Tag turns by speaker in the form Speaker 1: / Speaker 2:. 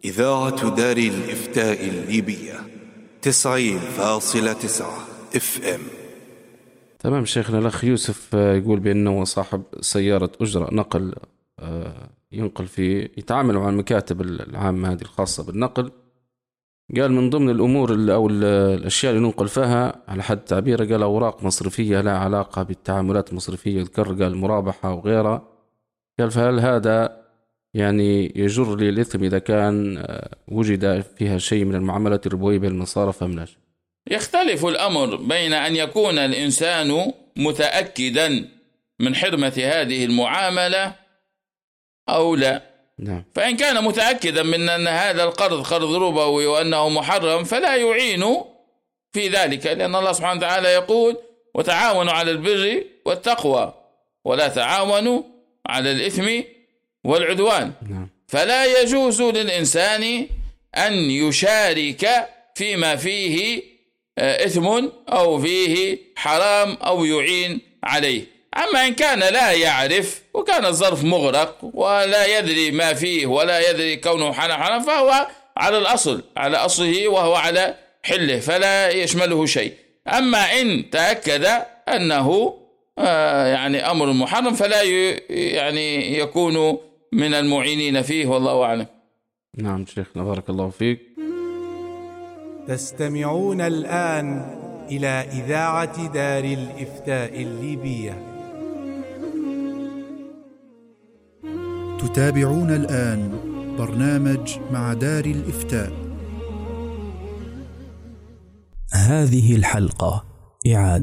Speaker 1: إذاعة دار الإفتاء الليبية 90.9 FM.
Speaker 2: تمام. شيخنا الأخ يوسف يقول بأنه صاحب سيارة أجرة نقل، ينقل يتعامل مع المكاتب العامة هذه الخاصة بالنقل. قال من ضمن الأمور أو الأشياء اللي ننقل فيها على حد تعبيره، قال أوراق مصرفية لها علاقة بالتعاملات المصرفية، ذكر قال مرابحة وغيرها. قال فهل هذا يعني يجر لي الإثم إذا كان وجد فيها شيء من المعاملات الربوية بين المصارف أم لا؟
Speaker 3: يختلف الأمر بين أن يكون الإنسان متأكدا من حرمة هذه المعاملة أو لا.
Speaker 2: نعم.
Speaker 3: فإن كان متأكدا من أن هذا القرض قرض ربوي وأنه محرم فلا يعين في ذلك، لأن الله سبحانه وتعالى يقول وتعاونوا على البر والتقوى ولا تعاونوا على الإثم والعدوان.
Speaker 2: نعم.
Speaker 3: فلا يجوز للإنسان أن يشارك فيما فيه إثم أو فيه حرام أو يعين عليه. أما إن كان لا يعرف وكان الظرف مغرق ولا يدري ما فيه ولا يدري كونه حرام فهو على الأصل، على أصله وهو على حله، فلا يشمله شيء. أما إن تأكد أنه يعني أمر محرم فلا يعني يكون من المعينين فيه، والله أعلم.
Speaker 2: نعم شيخنا بارك الله فيك.
Speaker 4: تستمعون الآن إلى إذاعة دار الإفتاء الليبية.
Speaker 5: تتابعون الآن برنامج مع دار الإفتاء.
Speaker 6: هذه الحلقة إعادة